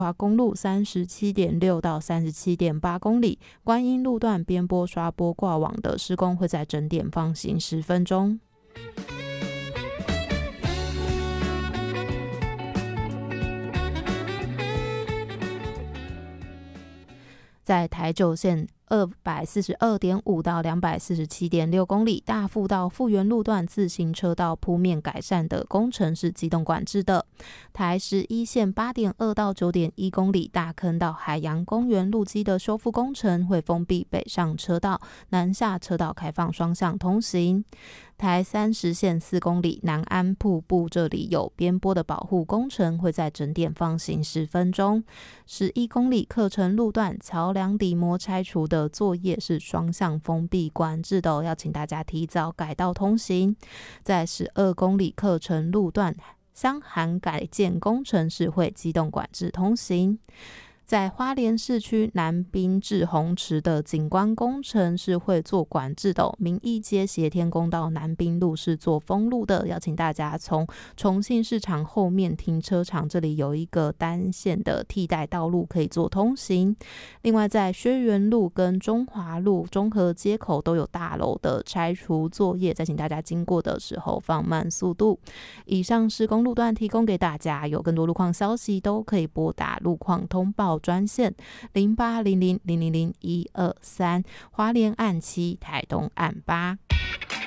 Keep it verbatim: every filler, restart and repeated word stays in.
华公路 三十七点六 到 三十七点八 公里，观音路段边坡刷波挂网的施工会在整点放行十分钟。在台九线二百四十二点五 到 两百四十七点六 公里，大富到富源路段自行车道铺面改善的工程是机动管制的。台十一线 八点二 到 九点一 公里，大坑到海洋公园路基的修复工程会封闭北上车道，南下车道开放双向通行。台三十线四公里，南安瀑布这里有边坡的保护工程会在整点放行十分钟。十一公里客城路段桥梁底膜拆除的作业是双向封闭管制的、哦、要请大家提早改道通行。在十二公里客城路段香涵改建工程是会机动管制通行。在花莲市区南滨至红池的景观工程是会做管制的、哦、民意街协天宫到南滨路是做封路的，邀请大家从重庆市场后面停车场这里有一个单线的替代道路可以做通行。另外在薛园路跟中华路中和街口都有大楼的拆除作业，再请大家经过的时候放慢速度。以上施工路段提供给大家，有更多路况消息都可以拨打路况通报专线零八零零零零零一二三，花莲岸七，台东岸八。